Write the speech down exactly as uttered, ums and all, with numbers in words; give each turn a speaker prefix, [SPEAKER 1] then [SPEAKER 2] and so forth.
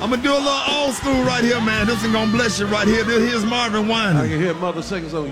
[SPEAKER 1] I'm gonna do a little old school right here, man. This is gonna bless you right here. This here's Marvin Wine.
[SPEAKER 2] I can hear mother singing so